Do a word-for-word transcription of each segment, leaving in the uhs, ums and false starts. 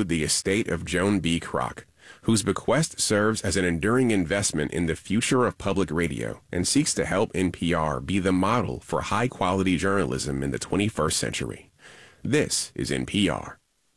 include the estate of Joan B. Kroc, whose bequest serves as an enduring investment in the future of public radio and seeks to help N P R be the model for high-quality journalism in the twenty-first century. This is N P R.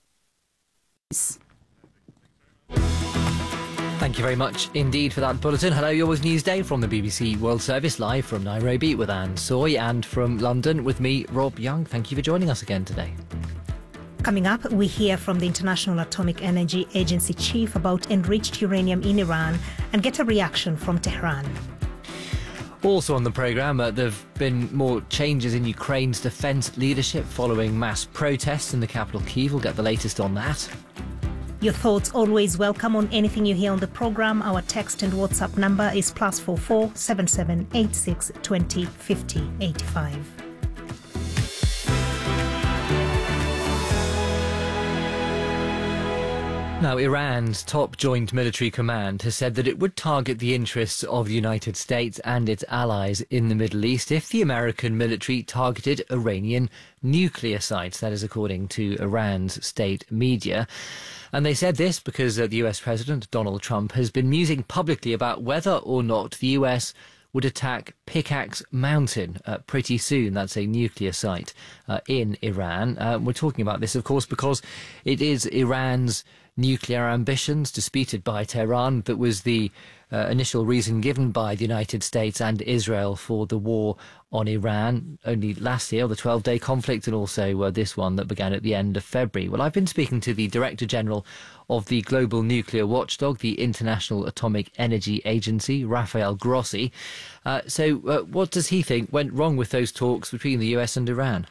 Thank you very much indeed for that bulletin. Hello, yours Newsday from the B B C World Service, live from Nairobi with Anne Soy, and from London with me, Rob Young. Thank you for joining us again today. Coming up, we hear from the International Atomic Energy Agency chief about enriched uranium in Iran and get a reaction from Tehran. Also on the programme, uh, there have been more changes in Ukraine's defence leadership following mass protests in the capital Kyiv. We'll get the latest on that. Your thoughts always welcome on anything you hear on the programme. Our text and WhatsApp number is plus four four seven seven eight six twenty fifty eighty-five. Now, Iran's top joint military command has said that it would target the interests of the United States and its allies in the Middle East if the American military targeted Iranian nuclear sites. That is according to Iran's state media. And they said this because uh, the U S President, Donald Trump, has been musing publicly about whether or not the U S would attack Pickaxe Mountain uh, pretty soon. That's a nuclear site uh, in Iran. Uh, we're talking about this, of course, because it is Iran's nuclear ambitions, disputed by Tehran, that was the uh, initial reason given by the United States and Israel for the war on Iran only last year, the twelve-day conflict, and also uh, this one that began at the end of February. Well, I've been speaking to the Director General of the global nuclear watchdog, the International Atomic Energy Agency, Rafael Grossi. Uh, so uh, what does he think went wrong with those talks between the U S and Iran?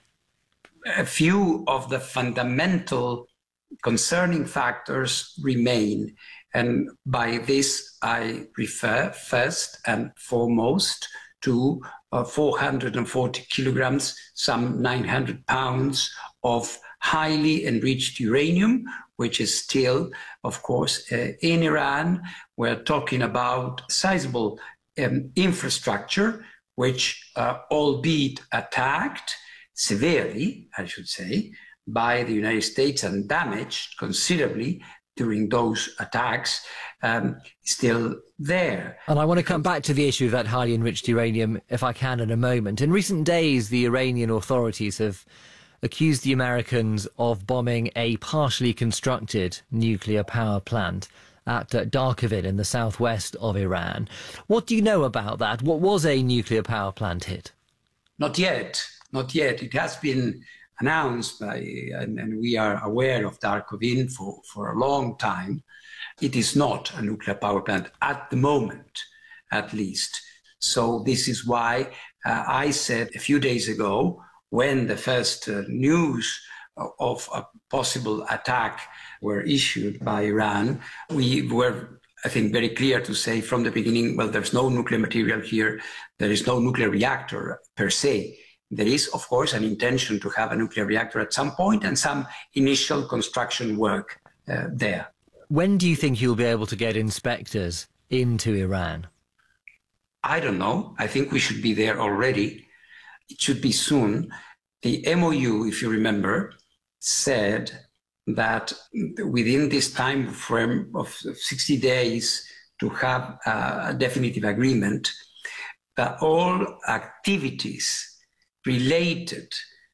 A few of the fundamental concerning factors remain. And by this, I refer first and foremost to uh, four hundred forty kilograms, some nine hundred pounds of highly enriched uranium, which is still, of course, uh, in Iran. We're talking about sizable um, infrastructure, which, uh, albeit attacked severely, I should say, by the United States and damaged considerably during those attacks, um, still there. And I want to come back to the issue of that highly enriched uranium, if I can, in a moment. In recent days, the Iranian authorities have accused the Americans of bombing a partially constructed nuclear power plant at uh, Darkovin in the southwest of Iran. What do you know about that? What was a nuclear power plant hit? Not yet, not yet. It has been announced by, and, and we are aware of Darkovin for, for a long time. It is not a nuclear power plant at the moment, at least. So this is why uh, I said a few days ago, when the first uh, news of a possible attack were issued by Iran, we were, I think, very clear to say from the beginning, well, there's no nuclear material here. There is no nuclear reactor per se. There is, of course, an intention to have a nuclear reactor at some point and some initial construction work uh, there. When do you think you'll be able to get inspectors into Iran? I don't know. I think we should be there already. It should be soon. The M O U, if you remember, said that within this time frame of sixty days to have a definitive agreement, that all activities related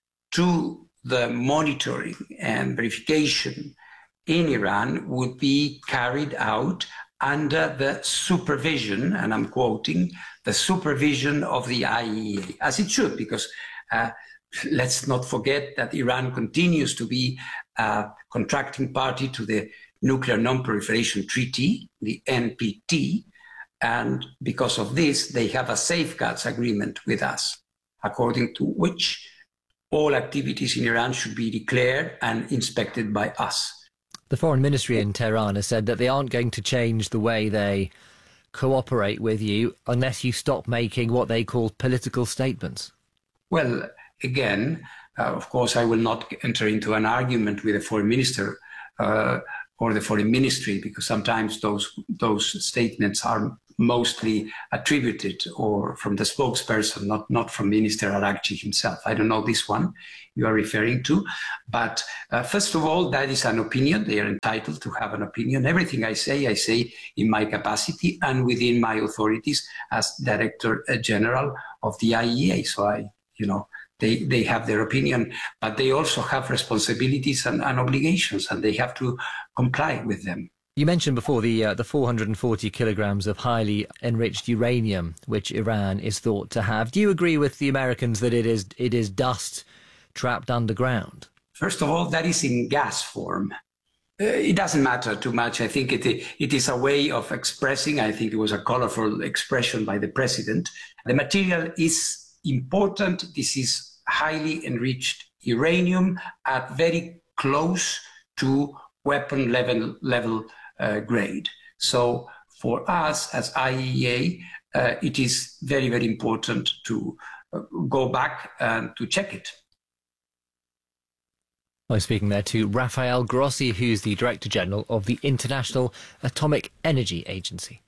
to the monitoring and verification in Iran would be carried out under the supervision, and I'm quoting, the supervision of the I A E A, as it should, because uh, let's not forget that Iran continues to be a contracting party to the Nuclear Non-Proliferation Treaty, the N P T, and because of this, they have a safeguards agreement with us, according to which all activities in Iran should be declared and inspected by us. The Foreign Ministry in Tehran has said that they aren't going to change the way they cooperate with you unless you stop making what they call political statements. Well, again, uh, of course, I will not enter into an argument with the Foreign Minister uh, or the Foreign Ministry, because sometimes those those statements are mostly attributed or from the spokesperson, not, not from Minister Araghchi himself. I don't know this one you are referring to. But uh, first of all, that is an opinion. They are entitled to have an opinion. Everything I say, I say in my capacity and within my authorities as Director General of the I E A. So I, you know, they, they have their opinion, but they also have responsibilities and, and obligations, and they have to comply with them. You mentioned before the uh, the four hundred forty kilograms of highly enriched uranium which Iran is thought to have. Do you agree with the Americans that it is it is dust trapped underground? First of all, that is in gas form. Uh, it doesn't matter too much. I think it it is a way of expressing. I think it was a colorful expression by the president. The material is important. This is highly enriched uranium at very close to weapon level level uh, grade. So for us as I E A, uh, it is very, very important to uh, go back and to check it. I'm speaking there to Rafael Grossi, who's the Director General of the International Atomic Energy Agency.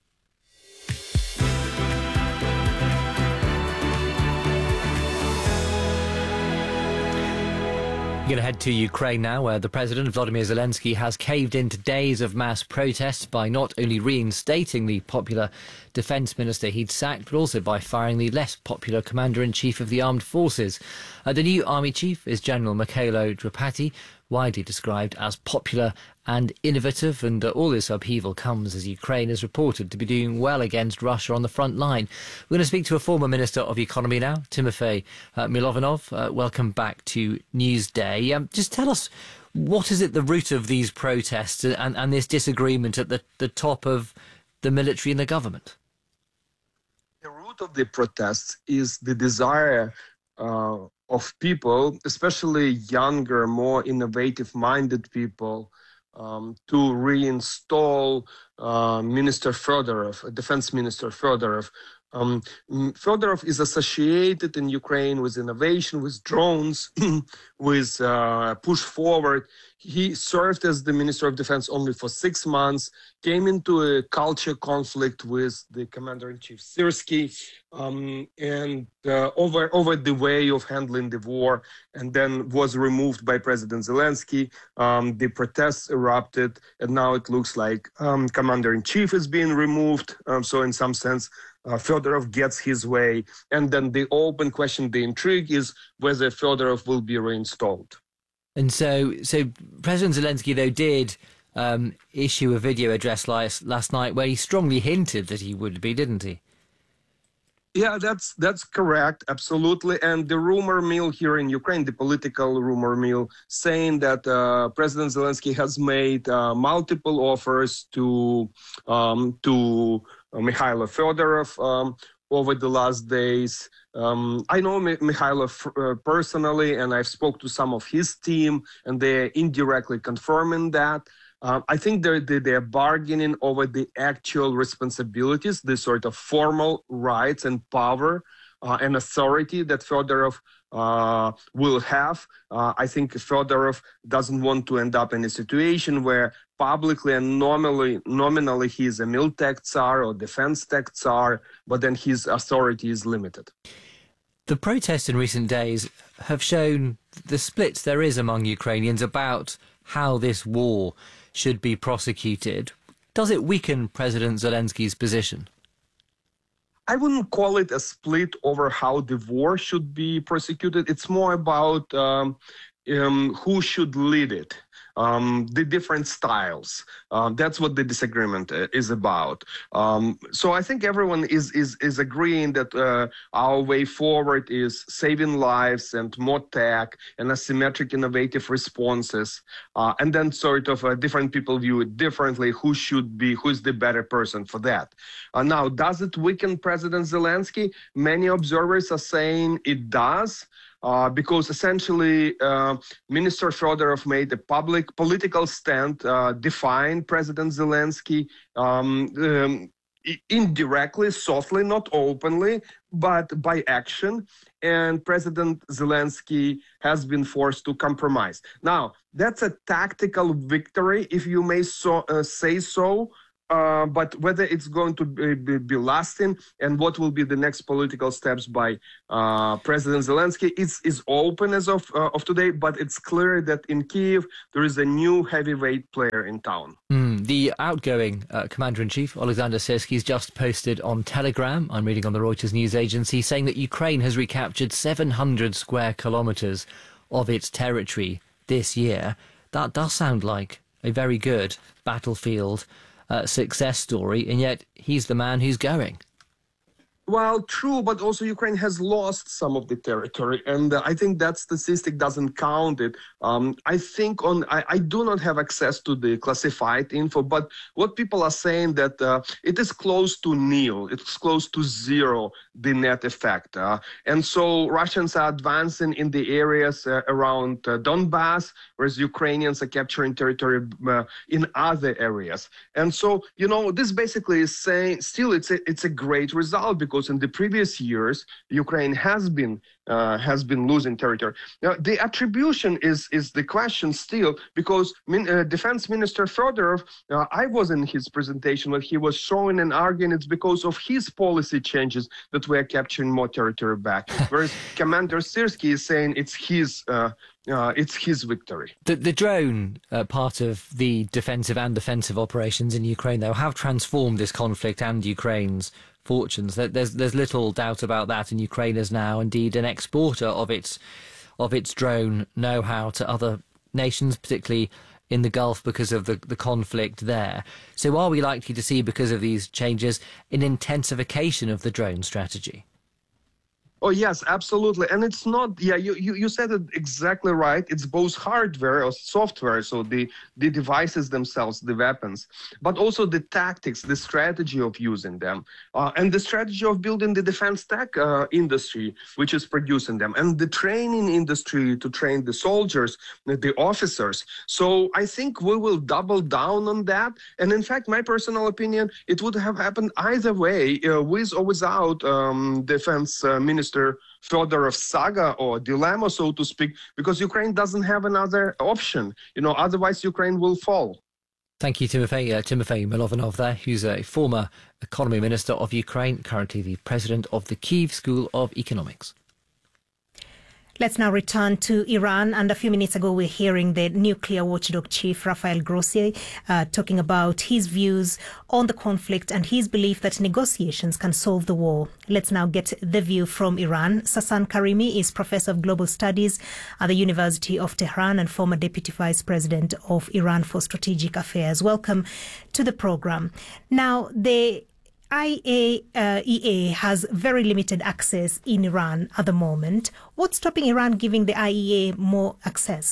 We're going to head to Ukraine now, where the President, Volodymyr Zelensky, has caved into days of mass protests by not only reinstating the popular defence minister he'd sacked, but also by firing the less popular commander-in-chief of the armed forces. Uh, the new army chief is General Mikhailo Drapati, widely described as popular and innovative, and uh, all this upheaval comes as Ukraine is reported to be doing well against Russia on the front line. We're going to speak to a former Minister of Economy now, Timofey uh, Milovanov. Uh, welcome back to Newsday. Um, just tell us, what is at the root of these protests and, and this disagreement at the, the top of the military and the government? The root of the protests is the desire uh, of people, especially younger, more innovative-minded people, um, to reinstall uh, Minister Fedorov, Defense Minister Fedorov. Um, Fedorov is associated in Ukraine with innovation, with drones, with uh, push forward. He served as the Minister of Defense only for six months, came into a culture conflict with the Commander-in-Chief Syrskyi, um, and uh, over, over the way of handling the war, and then was removed by President Zelensky. Um, the protests erupted, and now it looks like um, Commander-in-Chief is being removed. Um, so in some sense, Uh, Fedorov gets his way. And then the open question, the intrigue is whether Fedorov will be reinstalled. And so, so President Zelensky, though, did um, issue a video address last, last night where he strongly hinted that he would be, didn't he? Yeah, that's that's correct, absolutely. And the rumor mill here in Ukraine, the political rumor mill, saying that uh, President Zelensky has made uh, multiple offers to um, to uh, Mikhailo Fedorov um, over the last days. Um, I know Mikhailo uh, personally, and I've spoke to some of his team, and they're indirectly confirming that. Uh, I think they're, they're bargaining over the actual responsibilities, the sort of formal rights and power uh, and authority that Fedorov uh, will have. Uh, I think Fedorov doesn't want to end up in a situation where publicly and nominally, nominally he is a militech tsar or defense tech tsar, but then his authority is limited. The protests in recent days have shown the splits there is among Ukrainians about how this war should be prosecuted. Does it weaken President Zelensky's position? I wouldn't call it a split over how the war should be prosecuted. It's more about um, um, who should lead it. Um, the different styles. Um, that's what the disagreement uh, is about. Um, so I think everyone is is is agreeing that uh, our way forward is saving lives and more tech and asymmetric innovative responses. Uh, and then sort of uh, different people view it differently. Who should be, who's the better person for that? Uh, now, does it weaken President Zelensky? Many observers are saying it does. Uh, because essentially uh, Minister Fedorov made a public political stand, uh, defying President Zelensky um, um, indirectly, softly, not openly, but by action. And President Zelensky has been forced to compromise. Now, that's a tactical victory, if you may so, uh, say so, uh, but whether it's going to be, be, be lasting and what will be the next political steps by uh, President Zelensky is is open as of uh, of today. But it's clear that in Kyiv there is a new heavyweight player in town. Mm, the outgoing uh, Commander-in-Chief, Alexander Syrskyi, has just posted on Telegram, I'm reading on the Reuters news agency, saying that Ukraine has recaptured seven hundred square kilometres of its territory this year. That does sound like a very good battlefield uh, success story, and yet he's the man who's going. Well, true, but also Ukraine has lost some of the territory, and uh, I think that statistic doesn't count it. Um, I think on I, I do not have access to the classified info, but what people are saying that uh, it is close to nil, it's close to zero, the net effect. Uh, and so Russians are advancing in the areas uh, around uh, Donbass, whereas Ukrainians are capturing territory uh, in other areas. And so, you know, this basically is saying still it's a, it's a great result because Because in the previous years, Ukraine has been uh, has been losing territory. Now, the attribution is is the question still, because min, uh, Defense Minister Fedorov, uh, I was in his presentation when he was showing and arguing it's because of his policy changes that we are capturing more territory back. Whereas Commander Syrskyi is saying it's his uh, uh, it's his victory. The, the drone uh, part of the defensive and offensive operations in Ukraine, though, have transformed this conflict and Ukraine's fortunes. There's there's little doubt about that, and Ukraine is now indeed an exporter of its of its drone know-how to other nations, particularly in the Gulf because of the, the conflict there. So are we likely to see, because of these changes, an intensification of the drone strategy? Oh, yes, absolutely. And it's not, yeah, you, you, you said it exactly right. It's both hardware or software, so the, the devices themselves, the weapons, but also the tactics, the strategy of using them, uh, and the strategy of building the defense tech uh, industry, which is producing them, and the training industry to train the soldiers, the officers. So I think we will double down on that. And in fact, my personal opinion, it would have happened either way, uh, with or without um, defense uh, minister Fedorov saga or dilemma, so to speak, because Ukraine doesn't have another option. You know, otherwise Ukraine will fall. Thank you, Timofey, uh, Timofey Milovanov there, who's a former economy minister of Ukraine, currently the president of the Kyiv School of Economics. Let's now return to Iran. And a few minutes ago, we're hearing the nuclear watchdog chief, Rafael Grossi, uh, talking about his views on the conflict and his belief that negotiations can solve the war. Let's now get the view from Iran. Sasan Karimi is Professor of Global Studies at the University of Tehran and former Deputy Vice President of Iran for Strategic Affairs. Welcome to the program. Now, the I A E A has very limited access in Iran at the moment. What's stopping Iran giving the I A E A more access?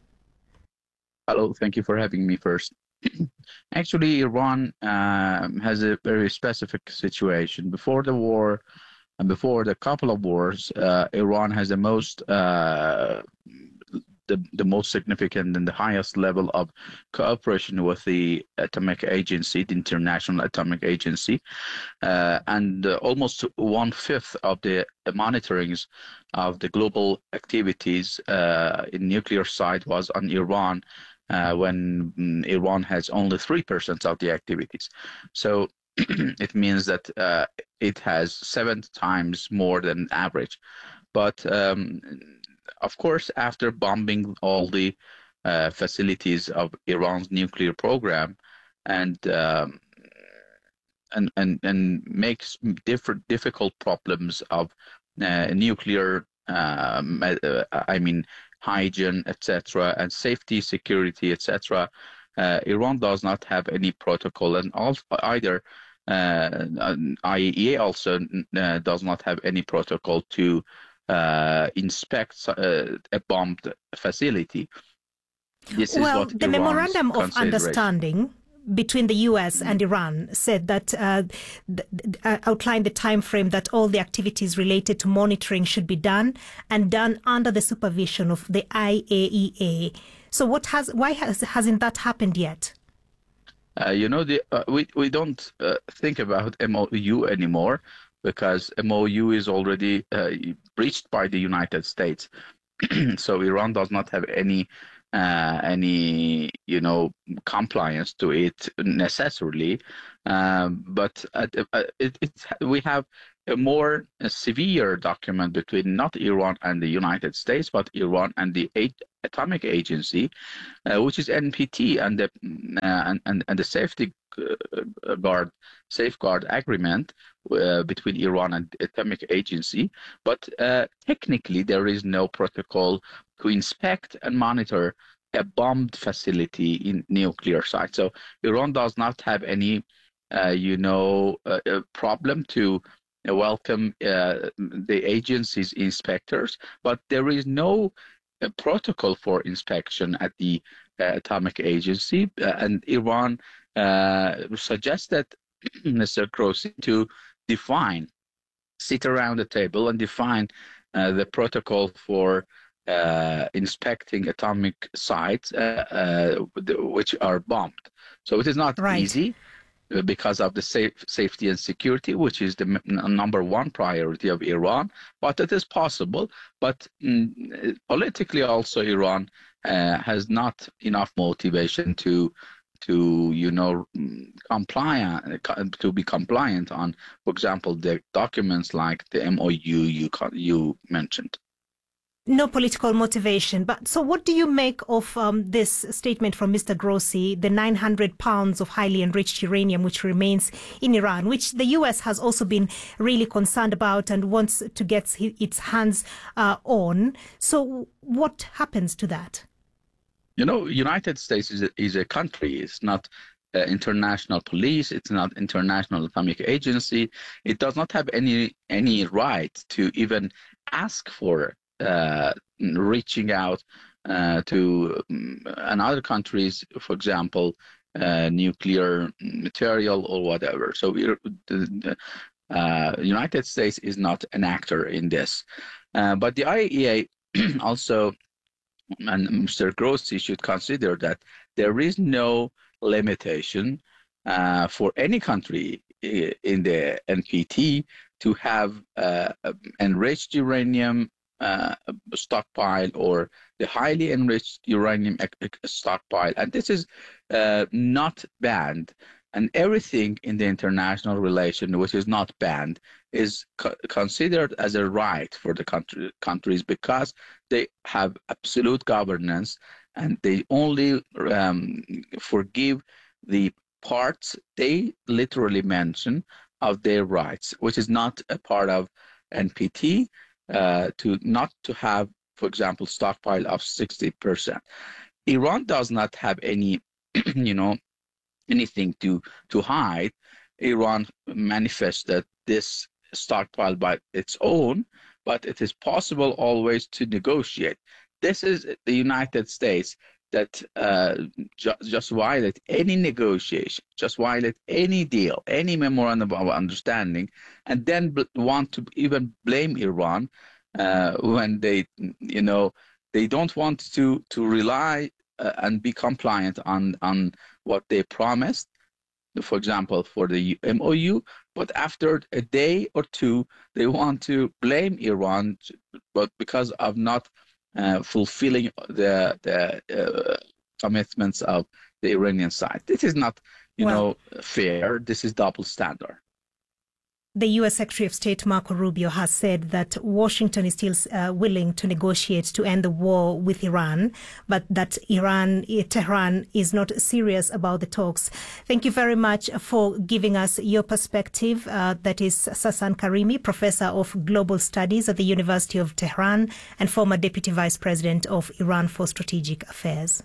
Hello, thank you for having me first. Actually, Iran um, has a very specific situation. Before the war and before the couple of wars, uh, Iran has the most uh, The, the most significant and the highest level of cooperation with the Atomic Agency, the International Atomic Agency, uh, and uh, almost one-fifth of the monitorings of the global activities uh, in nuclear side was on Iran, uh, when um, Iran has only three percent of the activities. So it means that uh, it has seven times more than average. But um, of course, after bombing all the uh, facilities of Iran's nuclear program and um, and and and makes different difficult problems of uh, nuclear, um, uh, I mean, hygiene, et cetera, and safety, security, et cetera. Uh, Iran does not have any protocol, and also either uh, I A E A also uh, does not have any protocol to Uh, inspect uh, a bombed facility. This is well, what the Iran's memorandum of understanding between the U S and Iran said that uh, th- th- outlined the time frame that all the activities related to monitoring should be done and done under the supervision of the I A E A. So, what has why has hasn't that happened yet? Uh, you know, the, uh, we we don't uh, think about M O U anymore, because M O U is already uh, breached by the United States. So Iran does not have any uh, any, you know, compliance to it necessarily. Um, but uh, it, it's, we have a more a severe document between not Iran and the United States, but Iran and the Atomic Agency, uh, which is N P T, and the uh, and, and and the safety uh, guard safeguard agreement uh, between Iran and the Atomic Agency. But uh, technically, there is no protocol to inspect and monitor a bombed facility in nuclear site. So Iran does not have any, uh, you know, uh, uh, problem to welcome uh, the agency's inspectors, but there is no uh, protocol for inspection at the uh, Atomic Agency, uh, and Iran uh, suggested Mister Grossi to define, sit around the table and define uh, the protocol for uh, inspecting atomic sites uh, uh, which are bombed. So it is not right. easy, because of the safe, safety and security, which is the m- number one priority of Iran, but it is possible. But mm, politically also, Iran uh, has not enough motivation to, to you know, compliant, to be compliant on, for example, the documents like the M O U you, you mentioned. No political motivation. But so what do you make of um, this statement from Mister Grossi, the nine hundred pounds of highly enriched uranium which remains in Iran, which the U S has also been really concerned about and wants to get its hands uh, on? So what happens to that? You know, United States is a, is a country. It's not uh, international police. It's not international atomic agency. It does not have any any right to even ask for Uh, reaching out uh, to um, another countries, for example, uh, nuclear material or whatever. So we're, the, the uh, United States is not an actor in this. Uh, but the I A E A also, and Mister Grossi should consider that there is no limitation uh, for any country in the N P T to have uh, enriched uranium Uh, stockpile or the highly enriched uranium stockpile, and this is uh, not banned. And everything in the international relation which is not banned is co- considered as a right for the country, countries because they have absolute governance, and they only um, forgive the parts they literally mention of their rights, which is not a part of N P T. Uh, to not to have, for example, stockpile of sixty percent. Iran does not have any, you know, anything to to hide. Iran manifested this stockpile by its own, but it is possible always to negotiate. This is the United States that uh, ju- just violate any negotiation, just violate any deal, any memorandum of understanding, and then b- want to even blame Iran uh, when they, you know, they don't want to to rely uh, and be compliant on on what they promised. For example, for the M O U, but after a day or two, they want to blame Iran, but because of not Uh, fulfilling the the uh, commitments of the Iranian side. This is not, you well, know, fair. This is double standard. The U S Secretary of State Marco Rubio has said that Washington is still uh, willing to negotiate to end the war with Iran, but that Iran, Tehran is not serious about the talks. Thank you very much for giving us your perspective. Uh, that is Sasan Karimi, Professor of Global Studies at the University of Tehran and former Deputy Vice President of Iran for Strategic Affairs.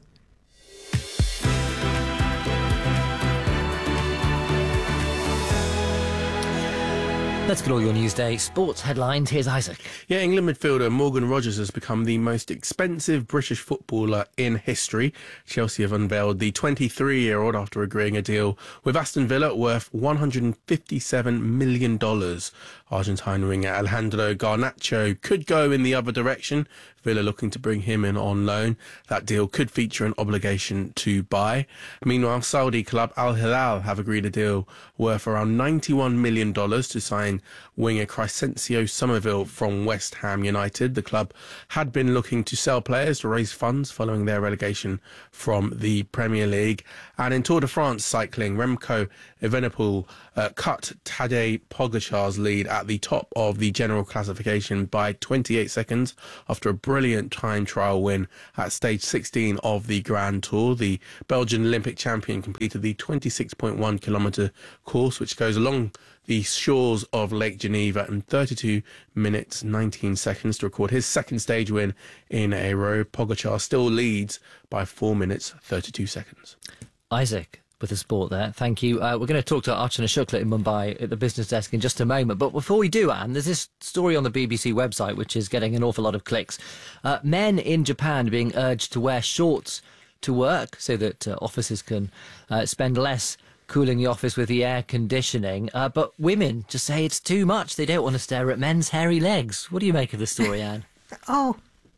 Let's get all your Newsday sports headlines. Here's Isaac. Yeah, England midfielder Morgan Rogers has become the most expensive British footballer in history. Chelsea have unveiled the twenty-three-year-old after agreeing a deal with Aston Villa worth one hundred fifty-seven million dollars. Argentine winger Alejandro Garnacho could go in the other direction. Villa looking to bring him in on loan. That deal could feature an obligation to buy. Meanwhile, Saudi club Al Hilal have agreed a deal worth around ninety-one million dollars to sign signing winger Crescencio Somerville from West Ham United. The club had been looking to sell players to raise funds following their relegation from the Premier League. And in Tour de France cycling, Remco Evenepoel uh, cut Tadej Pogacar's lead at the top of the general classification by twenty-eight seconds after a brilliant time trial win at stage sixteen of the Grand Tour. The Belgian Olympic champion completed the twenty-six point one kilometre course, which goes along the shores of Lake Geneva in thirty-two minutes nineteen seconds to record his second stage win in a row. Pogacar still leads by four minutes thirty-two seconds. Isaac, with the sport there. Thank you. Uh, we're going to talk to Archana Shukla in Mumbai at the business desk in just a moment. But before we do, Anne, there's this story on the B B C website which is getting an awful lot of clicks. Uh, men in Japan being urged to wear shorts to work so that uh, officers can uh, spend less cooling the office with the air conditioning. Uh, but women just say it's too much. They don't want to stare at men's hairy legs. What do you make of the story, Anne? Oh,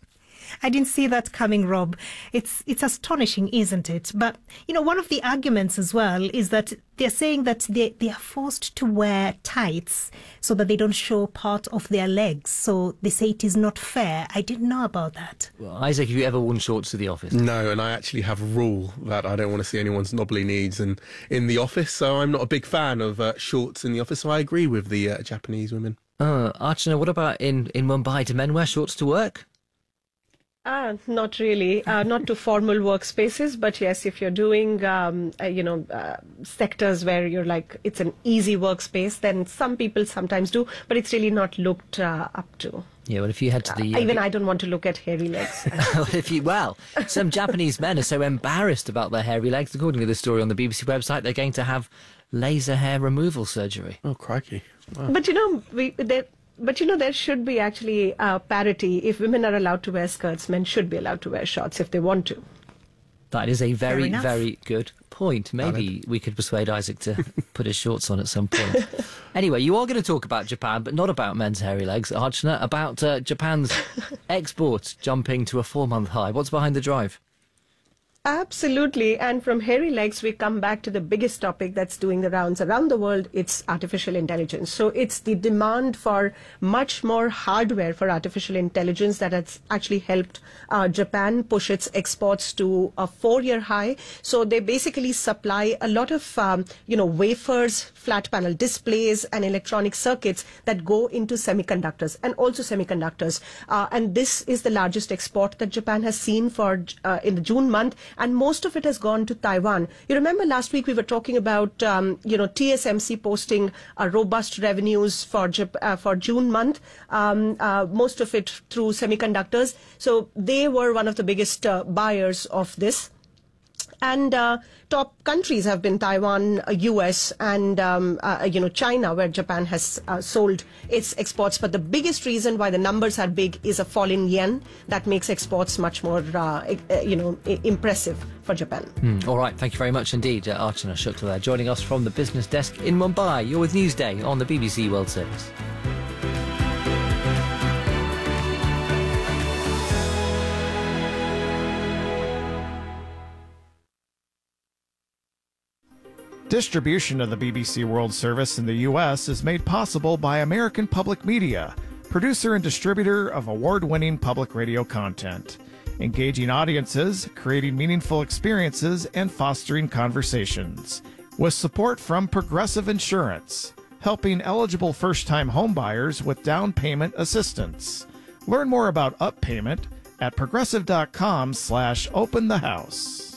I didn't see that coming, Rob. It's it's astonishing, isn't it? But, you know, one of the arguments as well is that they're saying that they, they are forced to wear tights so that they don't show part of their legs. So they say it is not fair. I didn't know about that. Well, Isaac, have you ever worn shorts to the office? No, and I actually have a rule that I don't want to see anyone's knobbly knees and in the office, so I'm not a big fan of uh, shorts in the office, so I agree with the uh, Japanese women. Uh, Archana, what about in, in Mumbai? Do men wear shorts to work? Uh, not really, uh, not to formal workspaces, but yes, if you're doing, um, uh, you know, uh, sectors where you're like, it's an easy workspace, then some people sometimes do, but it's really not looked uh, up to. Yeah, well, if you head to the... Uh, even I don't want to look at hairy legs. if you, well, some Japanese men are so embarrassed about their hairy legs. According to the story on the B B C website, they're going to have laser hair removal surgery. Oh, crikey. Wow. But, you know, we... There, But, you know, there should be actually uh, parity. If women are allowed to wear skirts, men should be allowed to wear shorts if they want to. That is a very, Fair very good point. Maybe Valid. We could persuade Isaac to put his shorts on at some point. Anyway, you are going to talk about Japan, but not about men's hairy legs, Archana, about uh, Japan's exports jumping to a four-month high. What's behind the drive? Absolutely. And from hairy legs, we come back to the biggest topic that's doing the rounds around the world. It's artificial intelligence. So it's the demand for much more hardware for artificial intelligence that has actually helped uh, Japan push its exports to a four-year high. So they basically supply a lot of, um, you know, wafers, flat panel displays, and electronic circuits that go into semiconductors and also semiconductors. Uh, and this is the largest export that Japan has seen for uh, in the June month. And most of it has gone to Taiwan. You remember last week we were talking about, um, you know, T S M C posting uh, robust revenues for Jap- uh, for June month, um, uh, most of it through semiconductors. So they were one of the biggest uh, buyers of this. And uh, top countries have been Taiwan, uh, U S, and um, uh, you know China, where Japan has uh, sold its exports. But the biggest reason why the numbers are big is a fall in yen that makes exports much more, uh, you know, impressive for Japan. Mm, all right, thank you very much indeed, uh, Archana Shukla there, joining us from the business desk in Mumbai. You're with Newsday on the B B C World Service. Distribution of the B B C World Service in the U S is made possible by American Public Media, producer and distributor of award-winning public radio content, engaging audiences, creating meaningful experiences, and fostering conversations. With support from Progressive Insurance, helping eligible first-time homebuyers with down payment assistance. Learn more about Up Payment at progressive dot com slash open the house.